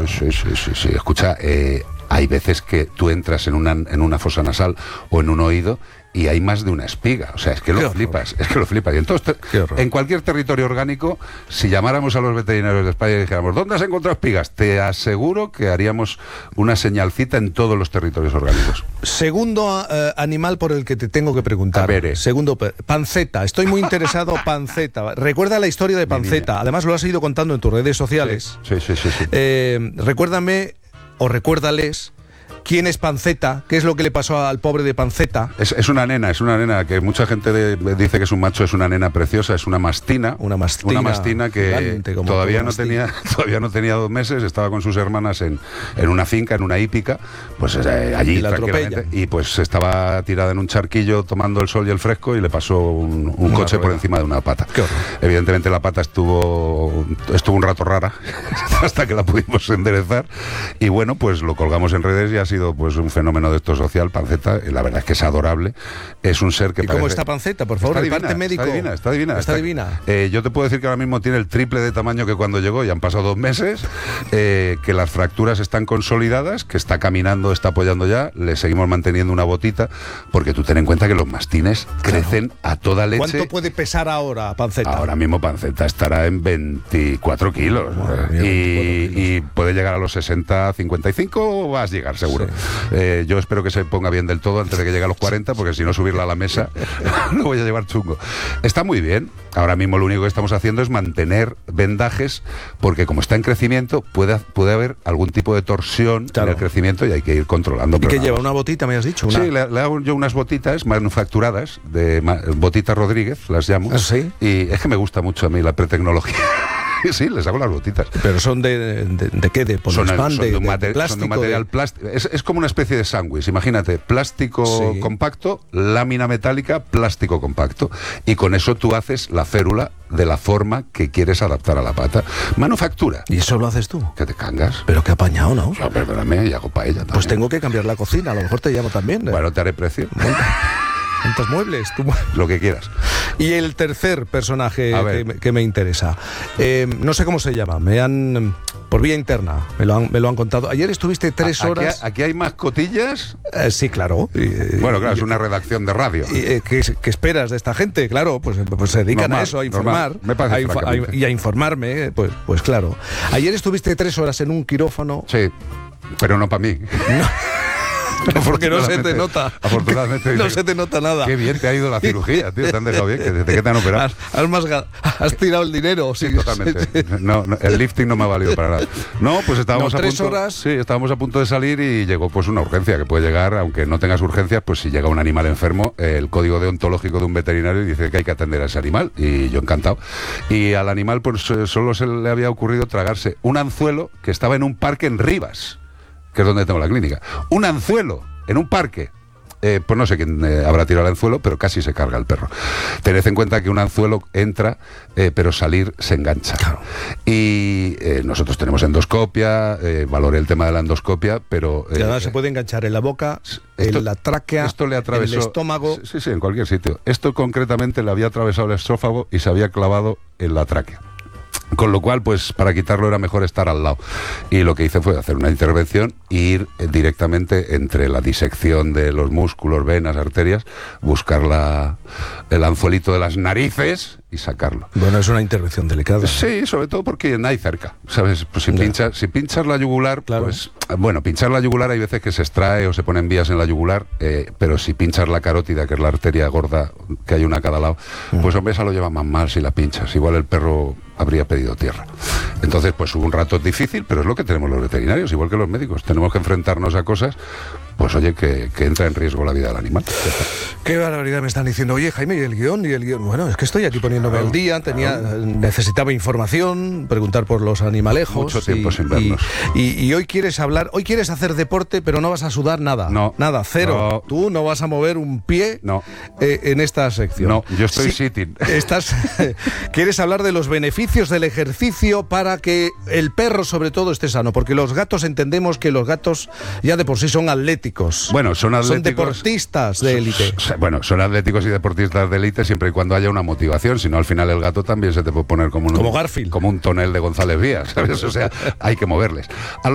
Sí. Escucha, hay veces que tú entras en una fosa nasal o en un oído y hay más de una espiga. O sea, es que lo flipas. Y entonces, en cualquier territorio orgánico, si llamáramos a los veterinarios de España y dijéramos, ¿dónde has encontrado espigas? Te aseguro que haríamos una señalcita en todos los territorios orgánicos. Segundo animal por el que te tengo que preguntar. A ver, Segundo, Panceta. Estoy muy interesado, Panceta. Recuerda la historia de Panceta. Además, lo has ido contando en tus redes sociales. Sí. Recuérdame, o recuérdales, ¿quién es Panceta? ¿Qué es lo que le pasó al pobre de Panceta? Es una nena que mucha gente dice que es un macho, es una nena preciosa, es una mastina. Una mastina que todavía no tenía 2 meses, estaba con sus hermanas en una finca, en una hípica, pues allí tranquilamente, y pues estaba tirada en un charquillo tomando el sol y el fresco y le pasó un coche por encima de una pata. Evidentemente la pata estuvo un rato rara hasta que la pudimos enderezar y bueno, pues lo colgamos en redes y ha sido pues un fenómeno de esto social. Panceta, la verdad es que es adorable, es un ser que ¿Y cómo está Panceta, por favor? Está divina. Está divina. Yo te puedo decir que ahora mismo tiene el triple de tamaño que cuando llegó, ya han pasado 2 meses, que las fracturas están consolidadas, que está caminando, está apoyando ya, le seguimos manteniendo una botita, porque tú ten en cuenta que los mastines crecen a toda leche. ¿Cuánto puede pesar ahora Panceta? Ahora mismo Panceta estará en 24 kilos, y puede llegar a los 60, 55, vas a llegar seguro. Sí. Yo espero que se ponga bien del todo antes de que llegue a los 40, porque si no subirla a la mesa lo voy a llevar chungo. Está muy bien. Ahora mismo lo único que estamos haciendo es mantener vendajes, porque como está en crecimiento puede haber algún tipo de torsión en el crecimiento y hay que ir controlando. ¿Y qué lleva? ¿Una botita, me has dicho? Sí, le hago yo unas botitas manufacturadas, botitas Rodríguez, las llamo. ¿Ah, sí? Y es que me gusta mucho a mí la pretecnología. Sí, les hago las botitas. ¿Pero son de qué? ¿De poliespan? Son de un material plástico. Es como una especie de sándwich. Imagínate, plástico compacto, lámina metálica, plástico compacto. Y con eso tú haces la férula de la forma que quieres adaptar a la pata. Manufactura. ¿Y eso lo haces tú? Que te cangas. Pero qué apañado, ¿no? No, perdóname, y hago paella también. Pues tengo que cambiar la cocina, a lo mejor te llamo también. Bueno, te haré precio. ¿Cuántos muebles? Lo que quieras. Y el tercer personaje que me interesa, no sé cómo se llama, por vía interna, me lo han contado. Ayer estuviste 3 horas... ¿Aquí hay más cotillas? Sí, claro. Bueno, claro, es una redacción de radio. ¿Qué esperas de esta gente? Claro, pues se dedican a eso, a informar. Me parece y a informarme, pues claro. Ayer estuviste 3 horas en un quirófano. Sí, pero no para mí. No. Porque no se te nota. Afortunadamente. No se te nota nada. Qué bien te ha ido la cirugía, tío. Te han dejado bien. ¿Desde qué te han operado? Has tirado el dinero. Sí, totalmente. No, el lifting no me ha valido para nada. No, pues estábamos a punto. 3 horas. Sí, estábamos a punto de salir y llegó pues una urgencia que puede llegar, aunque no tengas urgencias, pues si llega un animal enfermo, el código deontológico de un veterinario dice que hay que atender a ese animal, y yo encantado. Y al animal pues solo se le había ocurrido tragarse un anzuelo que estaba en un parque en Rivas, que es donde tengo la clínica. Un anzuelo en un parque. Pues no sé quién habrá tirado el anzuelo, pero casi se carga el perro. Tened en cuenta que un anzuelo entra, pero salir se engancha. Claro. Y nosotros tenemos endoscopia, valoré el tema de la endoscopia, pero... y además se puede enganchar en la boca, en la tráquea, esto le atravesó, en el estómago... Sí, en cualquier sitio. Esto concretamente le había atravesado el esófago y se había clavado en la tráquea. Con lo cual, pues para quitarlo era mejor estar al lado. Y lo que hice fue hacer una intervención e ir directamente entre la disección de los músculos, venas, arterias, buscar el anzuelito de las narices y sacarlo. Bueno, es una intervención delicada. Sí, sobre todo porque no hay cerca, ¿sabes? Pues si pinchas la yugular, claro. Pues... Bueno, pinchar la yugular hay veces que se extrae o se ponen vías en la yugular, pero si pinchas la carótida, que es la arteria gorda, que hay una a cada lado, pues hombre, esa lo lleva más mal si la pinchas. Igual el perro habría pedido tierra. Entonces, pues un rato difícil, pero es lo que tenemos los veterinarios, igual que los médicos. Tenemos que enfrentarnos a cosas, pues oye, que entra en riesgo la vida del animal. Qué barbaridad me están diciendo. Oye, Jaime, ¿y el guión? Bueno, es que estoy aquí poniéndome al día, necesitaba información, preguntar por los animalejos. Mucho tiempo sin vernos. Y hoy quieres hacer deporte, pero no vas a sudar nada. No. Nada, cero. No. Tú no vas a mover un pie en esta sección. No, yo estoy sitting. Quieres hablar de los beneficios del ejercicio para que el perro, sobre todo, esté sano, porque los gatos, entendemos que los gatos ya de por sí son atléticos. Bueno, son deportistas de élite. Bueno, son atléticos y deportistas de élite siempre y cuando haya una motivación, si no al final el gato también se te puede poner como Garfield, como un tonel de González Vías, ¿sabes? O sea, hay que moverles.